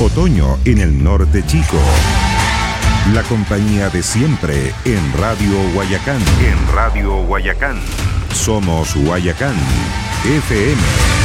Otoño en el norte chico. La compañía de siempre en Radio Guayacán. Somos Guayacán FM.